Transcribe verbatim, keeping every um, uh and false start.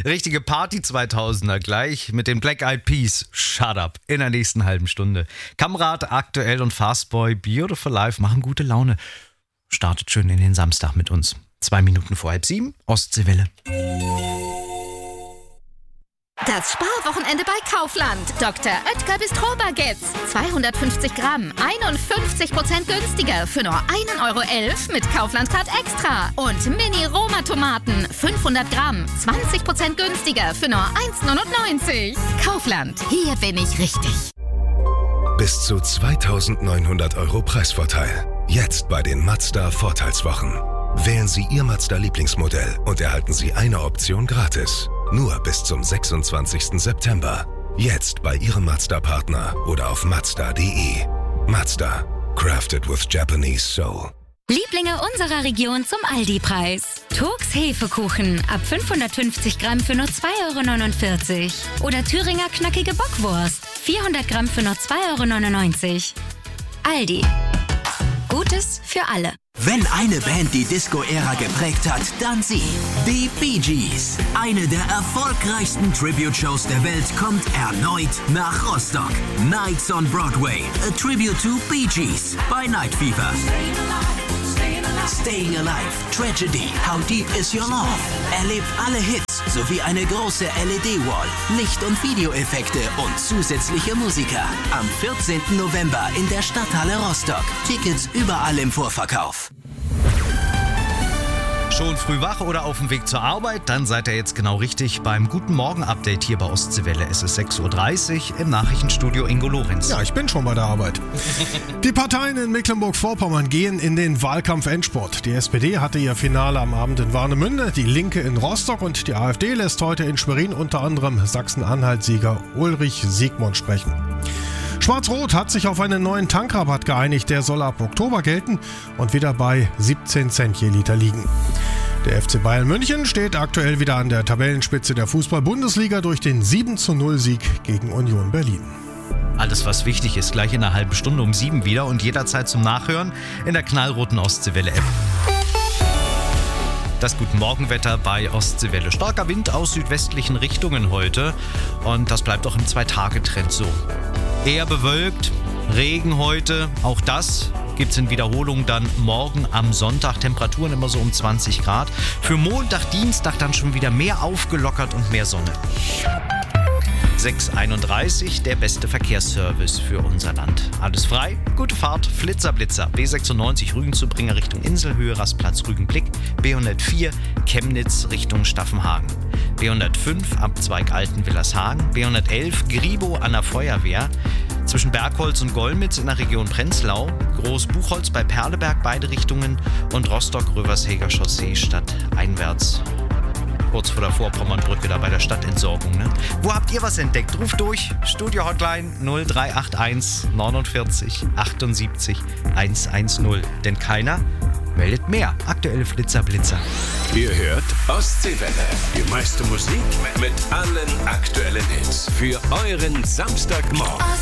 Richtige Party zweitausender gleich mit den Black Eyed Peas. Shut up. In der nächsten halben Stunde. Kamerad, Aktuell und Fastboy, Beautiful Life machen gute Laune. Startet schön in den Samstag mit uns. Zwei Minuten vor halb sieben, Ostseewelle. Das Sparwochenende bei Kaufland. Doktor Oetker Bistro-Baguettes. zweihundertfünfzig Gramm, einundfünfzig Prozent günstiger für nur ein Euro elf mit Kaufland-Card Extra. Und Mini-Roma-Tomaten, fünfhundert Gramm, zwanzig Prozent günstiger für nur eins neunundneunzig. Kaufland, hier bin ich richtig. Bis zu zweitausendneunhundert Euro Preisvorteil. Jetzt bei den Mazda Vorteilswochen. Wählen Sie Ihr Mazda-Lieblingsmodell und erhalten Sie eine Option gratis. Nur bis zum sechsundzwanzigsten September. Jetzt bei Ihrem Mazda-Partner oder auf mazda punkt de. Mazda. Crafted with Japanese soul. Lieblinge unserer Region zum Aldi-Preis. Turks Hefekuchen ab fünfhundertfünfzig Gramm für nur zwei Euro neunundvierzig. Oder Thüringer knackige Bockwurst. vierhundert Gramm für nur zwei Euro neunundneunzig. Aldi. Gutes für alle. Wenn eine Band die Disco-Ära geprägt hat, dann sie. Die Bee Gees. Eine der erfolgreichsten Tribute-Shows der Welt kommt erneut nach Rostock. Nights on Broadway. A Tribute to Bee Gees bei Night Fever. Staying Alive, Tragedy, How Deep Is Your Love? Erlebt alle Hits sowie eine große L E D-Wall, Licht- und Videoeffekte und zusätzliche Musiker. Am vierzehnten November in der Stadthalle Rostock. Tickets überall im Vorverkauf. Schon früh wach oder auf dem Weg zur Arbeit? Dann seid ihr jetzt genau richtig beim Guten Morgen-Update hier bei Ostseewelle. Es ist sechs Uhr dreißig im Nachrichtenstudio Ingo Lorenz. Ja, ich bin schon bei der Arbeit. Die Parteien in Mecklenburg-Vorpommern gehen in den Wahlkampf-Endspurt. Die S P D hatte ihr Finale am Abend in Warnemünde, die Linke in Rostock und die AfD lässt heute in Schwerin unter anderem Sachsen-Anhalt-Sieger Ulrich Siegmund sprechen. Schwarz-Rot hat sich auf einen neuen Tankrabatt geeinigt, der soll ab Oktober gelten und wieder bei siebzehn Cent je Liter liegen. Der F C Bayern München steht aktuell wieder an der Tabellenspitze der Fußball-Bundesliga durch den sieben zu null Sieg gegen Union Berlin. Alles, was wichtig ist, gleich in einer halben Stunde um sieben wieder und jederzeit zum Nachhören in der knallroten Ostseewelle-App. Das Guten Morgenwetter bei Ostseewelle. Starker Wind aus südwestlichen Richtungen heute und das bleibt auch im Zwei-Tage-Trend so. Eher bewölkt, Regen heute, auch das gibt es in Wiederholung dann morgen am Sonntag. Temperaturen immer so um zwanzig Grad. Für Montag, Dienstag dann schon wieder mehr aufgelockert und mehr Sonne. sechs Uhr einunddreißig, der beste Verkehrsservice für unser Land. Alles frei, gute Fahrt, Flitzer, Blitzer. B sechsundneunzig Rügenzubringer Richtung Inselhöhe, Rastplatz Rügenblick. B hundertvier Chemnitz Richtung Staffenhagen. B hundertfünf Abzweig Altenwillershagen. B hundertelf Gribo an der Feuerwehr. Zwischen Bergholz und Golmitz in der Region Prenzlau. Großbuchholz bei Perleberg beide Richtungen. Und Rostock-Rövershäger Chaussee stadteinwärts. Kurz vor der Vorpommernbrücke, da bei der Stadtentsorgung. Ne? Wo habt ihr was entdeckt? Ruft durch. Studio-Hotline null drei acht eins neunundvierzig achtundsiebzig hundertzehn. Denn keiner meldet mehr. Aktuelle Flitzer, Blitzer. Ihr hört Ostseewelle. Die meiste Musik mit allen aktuellen Hits. Für euren Samstagmorgen.